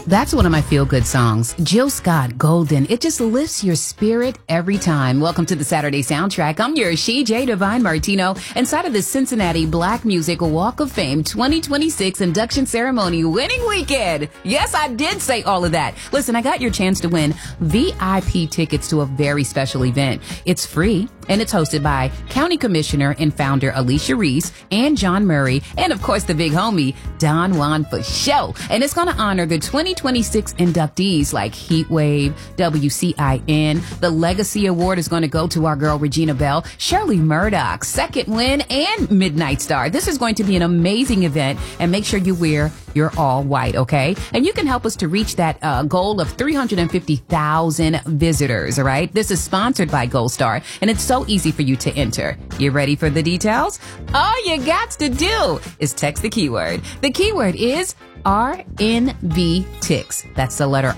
That's one of my feel-good songs. Jill Scott, Golden. It just lifts your spirit every time. Welcome to the Saturday Soundtrack. I'm your J. Divine Martino, inside of the Cincinnati Black Music Walk of Fame 2026 induction ceremony winning weekend. Yes, I did say all of that. Listen, I got your chance to win VIP tickets to a very special event. It's free, and it's hosted by County Commissioner and founder Alicia Reese and John Murray, and of course the big homie, Don Juan for show. And it's going to honor the 2026 inductees like Heatwave, WCIN. The Legacy Award is going to go to our girl Regina Bell, Shirley Murdoch, Second Wind, and Midnight Star. This is going to be an amazing event, and make sure you wear your all white, okay? And you can help us to reach that goal of 350,000 visitors, all right? This is sponsored by Gold Star, and it's so easy for you to enter. You ready for the details? All you got to do is text the keyword. The keyword is RNBTix. That's the letter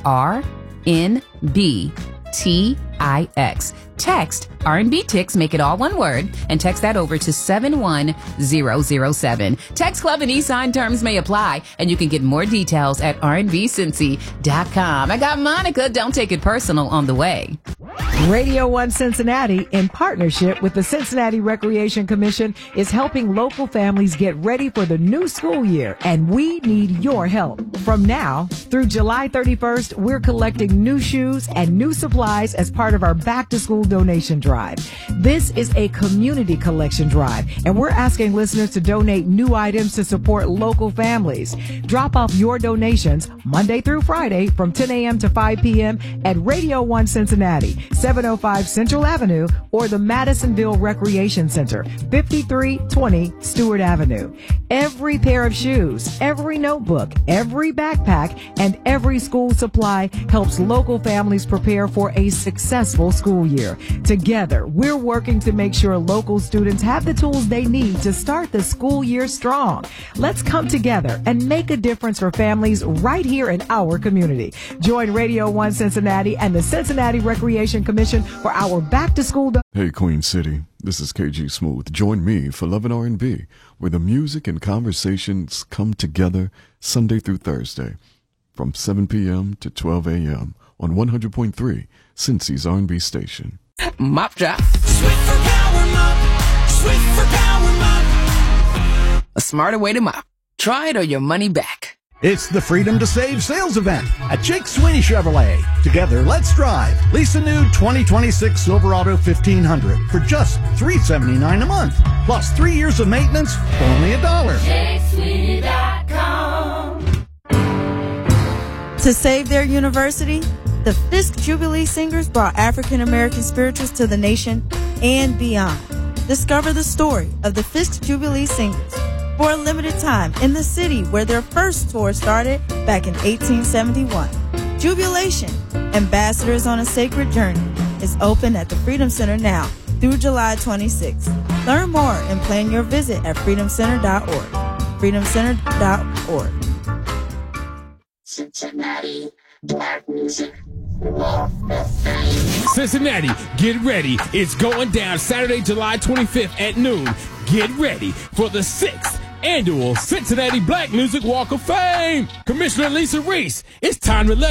RNBTIX. Text RNBTix, make it all one word, and text that over to 71007. Text Club and e-sign terms may apply, and you can get more details at rnbcincy.com. I got Monica, don't take it personal, on the way. Radio 1 Cincinnati, in partnership with the Cincinnati Recreation Commission, is helping local families get ready for the new school year, and we need your help. From now through July 31st, we're collecting new shoes and new supplies as part of our back-to-school donation drive. This is a community collection drive, and we're asking listeners to donate new items to support local families. Drop off your donations Monday through Friday from 10 a.m. to 5 p.m. at Radio 1 Cincinnati, 705 Central Avenue, or the Madisonville Recreation Center, 5320 Stewart Avenue. Every pair of shoes, every notebook, every backpack, and every school supply helps local families prepare for a successful school year. Together, we're working to make sure local students have the tools they need to start the school year strong. Let's come together and make a difference for families right here in our community. Join Radio 1 Cincinnati and the Cincinnati Recreation Commission for our back-to-school. Hey, Queen City, this is KG Smooth. Join me for Love and R&B, where the music and conversations come together Sunday through Thursday from 7 p.m. to 12 a.m. on 100.3 Cincy's R&B station. Mop drop. Sweet for power mop. Sweet for power mop. A smarter way to mop. Try it or your money back. It's the Freedom to Save sales event at Jake Sweeney Chevrolet. Together, let's drive. Lease a new 2026 Silverado 1500 for just $379 a month. Plus 3 years of maintenance for only $1. JakeSweeney.com. To save their university, the Fisk Jubilee Singers brought African American spirituals to the nation and beyond. Discover the story of the Fisk Jubilee Singers for a limited time in the city where their first tour started back in 1871. Jubilation, Ambassadors on a Sacred Journey, is open at the Freedom Center now through July 26. Learn more and plan your visit at freedomcenter.org. freedomcenter.org. Cincinnati Black Music Walk of Fame. Cincinnati, get ready. It's going down Saturday, July 25th at noon. Get ready for the 6th annual Cincinnati Black Music Walk of Fame. Commissioner Lisa Reese, it's time to let